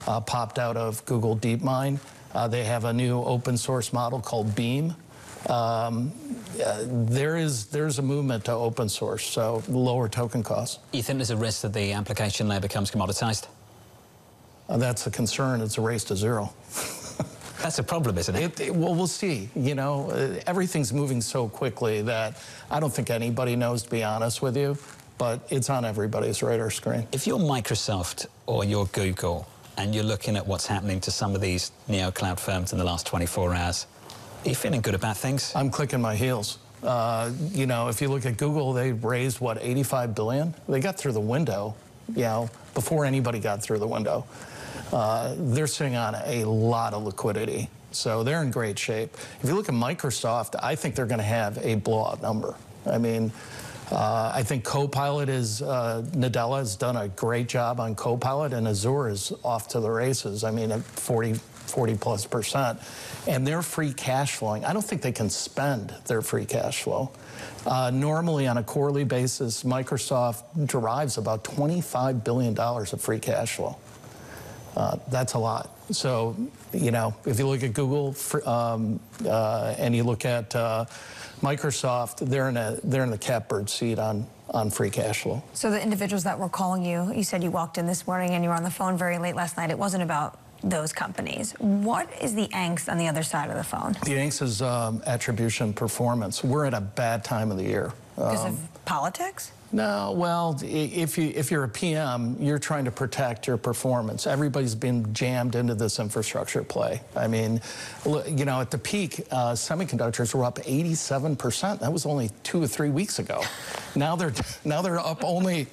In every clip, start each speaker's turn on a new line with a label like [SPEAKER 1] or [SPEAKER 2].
[SPEAKER 1] popped out of Google DeepMind. They have a new open source model called Beam. There's a movement to open source, so lower token costs.
[SPEAKER 2] You think there's a risk that the application layer becomes commoditized?
[SPEAKER 1] That's a concern. It's a race to zero.
[SPEAKER 2] That's a problem, isn't it?
[SPEAKER 1] Well, we'll see. You know, everything's moving so quickly that I don't think anybody knows, to be honest with you, but it's on everybody's radar screen.
[SPEAKER 2] If you're Microsoft or you're Google and you're looking at what's happening to some of these neo-cloud firms in the last 24 hours, are you feeling good about things?
[SPEAKER 1] I'm clicking my heels. You know, if you look at Google, they raised, what, $85 billion? They got through the window, you know, before anybody got through the window. They're sitting on a lot of liquidity, so they're in great shape. If you look at Microsoft, I think they're going to have a blowout number. I mean, I think Copilot is, Nadella has done a great job on Copilot, and Azure is off to the races. I mean, at 40+%. And they're free cash flowing. I don't think they can spend their free cash flow. Normally, on a quarterly basis, Microsoft derives about $25 billion of free cash flow. That's a lot. So, you know, if you look at Google and you look at Microsoft, they're in the catbird seat on free cash flow.
[SPEAKER 3] So the individuals that were calling you, you said you walked in this morning and you were on the phone very late last night. It wasn't about those companies. What is the angst on the other side of the phone?
[SPEAKER 1] The angst is attribution performance. We're at a bad time of the year.
[SPEAKER 3] Because of politics?
[SPEAKER 1] No, well, if you're a PM, you're trying to protect your performance. Everybody's been jammed into this infrastructure play. I mean, you know, at the peak, semiconductors were up 87%. That was only 2 or 3 weeks ago. Now they're up only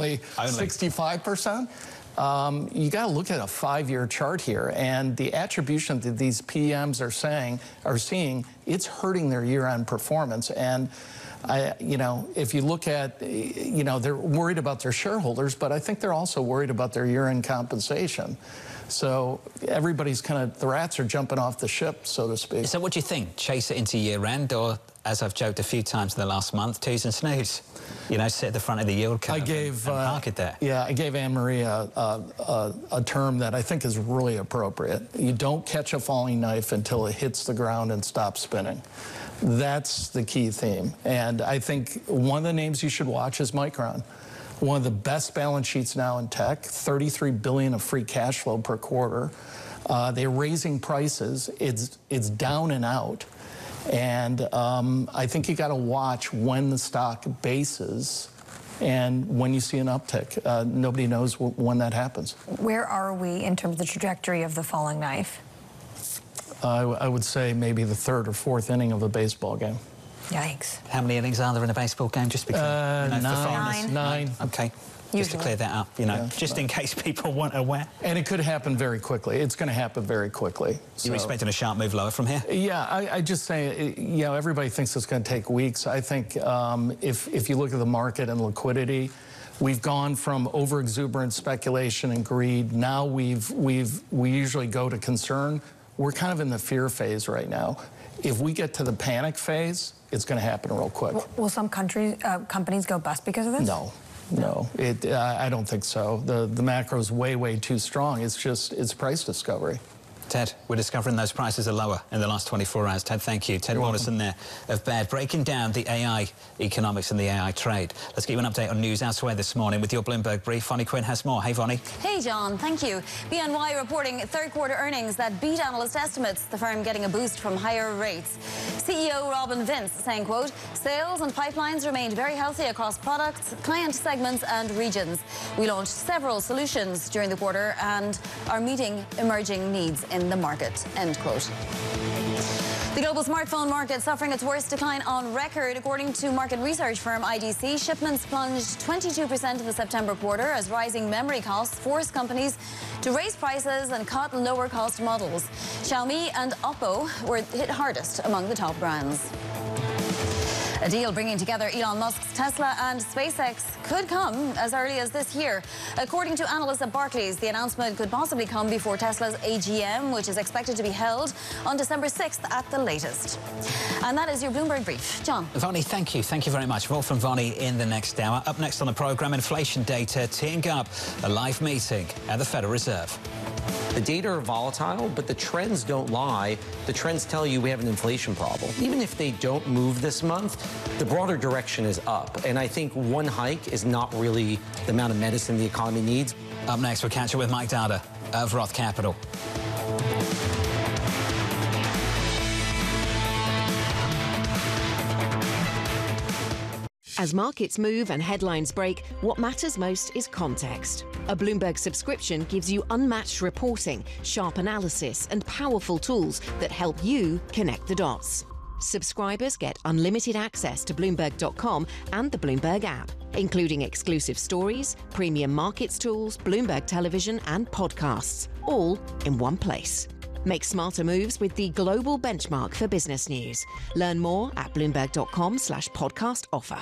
[SPEAKER 1] 65%. You got to look at a 5-year chart here, and the attribution that these PMs are seeing, it's hurting their year-end performance. And you know, if you look at, you know, they're worried about their shareholders, but I think they're also worried about their year-end compensation. So everybody's kind of, the rats are jumping off the ship, so to speak.
[SPEAKER 2] So what do you think? Chase it into year-end, or, as I've joked a few times in the last month, twos and snooze? You know, sit at the front of the yield curve and park it there.
[SPEAKER 1] Yeah, I gave Anne-Marie a term that I think is really appropriate. You don't catch a falling knife until it hits the ground and stops spinning. That's the key theme. And I think one of the names you should watch is Micron. One of the best balance sheets now in tech, $33 billion of free cash flow per quarter. They're raising prices. It's down and out. And I think you got to watch when the stock bases and when you see an uptick. Nobody knows when that happens.
[SPEAKER 3] Where are we in terms of the trajectory of the falling knife?
[SPEAKER 1] I would say maybe the 3rd or 4th inning of a baseball game.
[SPEAKER 3] Yikes.
[SPEAKER 2] How many innings are there in a baseball game? Just because, you know,
[SPEAKER 1] nine.
[SPEAKER 2] Okay.
[SPEAKER 3] Usually.
[SPEAKER 2] Just to clear that up, you know,
[SPEAKER 1] Yeah,
[SPEAKER 2] just in case people weren't aware.
[SPEAKER 1] And it could happen very quickly. It's going to happen very quickly.
[SPEAKER 2] You're expecting a sharp move lower from here?
[SPEAKER 1] Yeah, I just say, you know, everybody thinks it's going to take weeks. I think if you look at the market and liquidity, we've gone from over-exuberant speculation and greed. Now we usually go to concern. We're kind of in the fear phase right now. If we get to the panic phase, it's going to happen real quick.
[SPEAKER 3] Will some companies go bust because of this?
[SPEAKER 1] No. No, I don't think so. The macro is way, way too strong. It's price discovery.
[SPEAKER 2] Ted, we're discovering those prices are lower in the last 24 hours. Ted, thank you. Ted Wallison there of Baird, breaking down the AI economics and the AI trade. Let's give you an update on news elsewhere this morning with your Bloomberg Brief. Vonnie Quinn has more. Hey, Vonnie.
[SPEAKER 4] Hey, John. Thank you. BNY reporting third-quarter earnings that beat analyst estimates, the firm getting a boost from higher rates. CEO Robin Vince saying, quote, sales and pipelines remained very healthy across products, client segments and regions. We launched several solutions during the quarter and are meeting emerging needs in the market, end quote. The global smartphone market suffering its worst decline on record. According to market research firm IDC, shipments plunged 22% in the September quarter as rising memory costs forced companies to raise prices and cut lower-cost models. Xiaomi and Oppo were hit hardest among the top brands. A deal bringing together Elon Musk's Tesla and SpaceX could come as early as this year. According to analysts at Barclays, the announcement could possibly come before Tesla's AGM, which is expected to be held on December 6th at the latest. And that is your Bloomberg Brief. John.
[SPEAKER 2] Vonnie, thank you. Thank you very much. More from Vonnie in the next hour. Up next on the programme, inflation data teeing up a live meeting at the Federal Reserve.
[SPEAKER 5] The data are volatile, but the trends don't lie. The trends tell you we have an inflation problem. Even if they don't move this month, the broader direction is up. And I think one hike is not really the amount of medicine the economy needs.
[SPEAKER 2] Up next, we'll catch up with Mike Dada of Roth Capital.
[SPEAKER 6] As markets move and headlines break, what matters most is context. A Bloomberg subscription gives you unmatched reporting, sharp analysis, and powerful tools that help you connect the dots. Subscribers get unlimited access to Bloomberg.com and the Bloomberg app, including exclusive stories, premium markets tools, Bloomberg television, and podcasts, all in one place. Make smarter moves with the global benchmark for business news. Learn more at Bloomberg.com/podcast offer.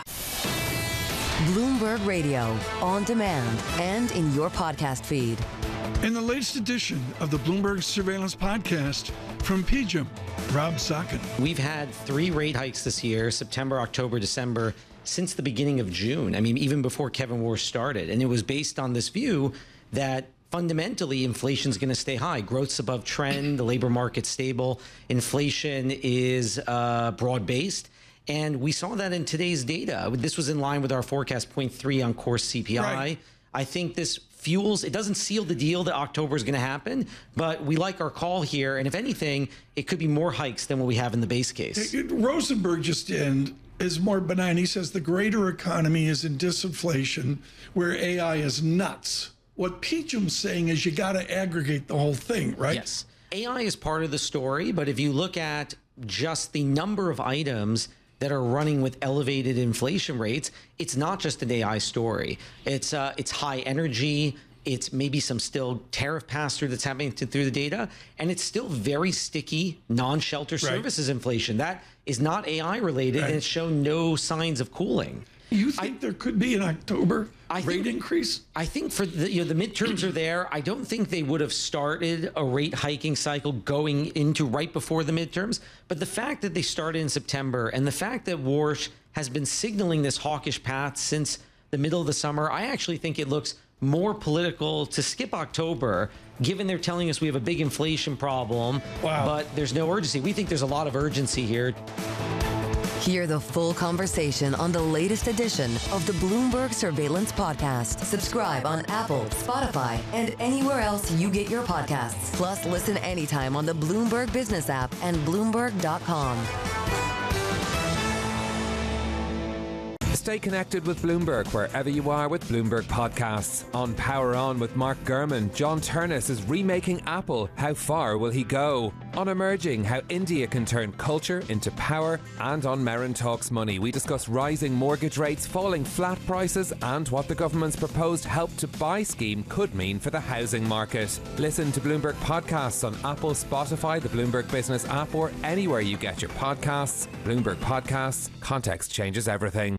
[SPEAKER 7] Bloomberg Radio, on demand and in your podcast feed.
[SPEAKER 8] In the latest edition of the Bloomberg Surveillance Podcast from PGIM, Rob Sokkin.
[SPEAKER 5] We've had 3 rate hikes this year, September, October, December, since the beginning of June. I mean, even before Kevin Warsh started. And it was based on this view that fundamentally, inflation is going to stay high. Growth's above trend. The labor market's stable. Inflation is broad-based. And we saw that in today's data. This was in line with our forecast, 0.3 on core CPI. Right. I think this fuels, it doesn't seal the deal that October is going to happen, but we like our call here. And if anything, it could be more hikes than what we have in the base case.
[SPEAKER 8] Rosenberg just is more benign. He says the greater economy is in disinflation, where AI is nuts. What PGIM's saying is you got to aggregate the whole thing, right?
[SPEAKER 5] Yes. AI is part of the story, but if you look at just the number of items that are running with elevated inflation rates, it's not just an AI story. It's high energy. It's maybe some still tariff pass-through that's happening through the data, and it's still very sticky non-shelter services inflation. That is not AI related, and it's shown no signs of cooling.
[SPEAKER 8] You think there could be an October rate increase?
[SPEAKER 5] I think for the midterms are there. I don't think they would have started a rate hiking cycle going into right before the midterms. But the fact that they started in September and the fact that Warsh has been signaling this hawkish path since the middle of the summer, I actually think it looks more political to skip October, given they're telling us we have a big inflation problem, but there's no urgency. We think there's a lot of urgency here.
[SPEAKER 7] Hear the full conversation on the latest edition of the Bloomberg Surveillance Podcast. Subscribe on Apple, Spotify, and anywhere else you get your podcasts. Plus, listen anytime on the Bloomberg Business app and Bloomberg.com.
[SPEAKER 9] Stay connected with Bloomberg wherever you are with Bloomberg Podcasts. On Power On with Mark Gurman, John Turnus is remaking Apple. How far will he go? On Emerging, how India can turn culture into power. And on Merrin Talks Money, we discuss rising mortgage rates, falling flat prices, and what the government's proposed Help to Buy scheme could mean for the housing market. Listen to Bloomberg Podcasts on Apple, Spotify, the Bloomberg Business app, or anywhere you get your podcasts. Bloomberg Podcasts. Context changes everything.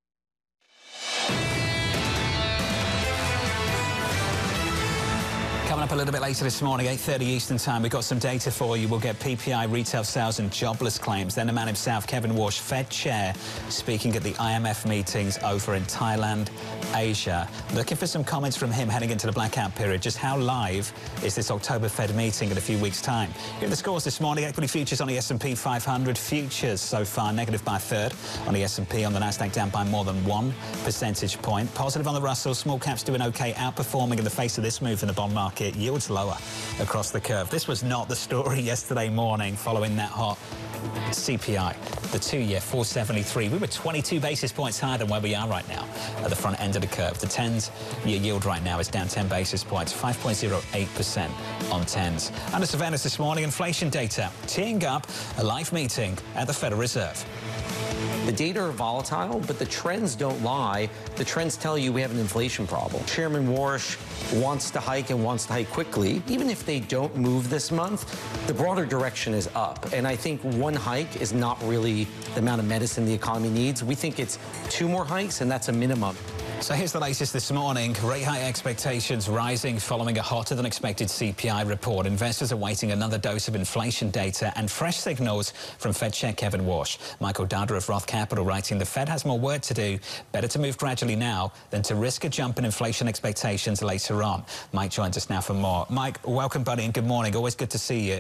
[SPEAKER 2] Coming up a little bit later this morning, 8:30 Eastern Time, we've got some data for you. We'll get PPI, retail sales and jobless claims. Then the man himself, Kevin Warsh, Fed chair, speaking at the IMF meetings over in Thailand, Asia. Looking for some comments from him heading into the blackout period. Just how live is this October Fed meeting in a few weeks' time? Here are the scores this morning. Equity futures on the S&P 500. Futures so far negative by a third on the S&P, on the Nasdaq down by more than 1 percentage point. Positive on the Russell. Small caps doing okay, outperforming in the face of this move in the bond market. Yields lower across the curve. This was not the story yesterday morning following that hot CPI. The 2-year 473. We were 22 basis points higher than where we are right now at the front end of the curve. The 10-year yield right now is down 10 basis points, 5.08% on 10s. Under surveillance this morning, inflation data teeing up a live meeting at the Federal Reserve.
[SPEAKER 5] The data are volatile, but the trends don't lie. The trends tell you we have an inflation problem. Chairman Warsh wants to hike and wants to hike quickly. Even if they don't move this month, the broader direction is up. And I think one hike is not really the amount of medicine the economy needs. We think it's 2 more hikes, and that's a minimum.
[SPEAKER 2] So here's the latest this morning. Rate hike expectations rising following a hotter than expected CPI report. Investors are waiting another dose of inflation data and fresh signals from Fed Chair Kevin Warsh. Michael Dada of Roth Capital writing the Fed has more work to do. Better to move gradually now than to risk a jump in inflation expectations later on. Mike joins us now for more. Mike, welcome, buddy, and good morning. Always good to see you.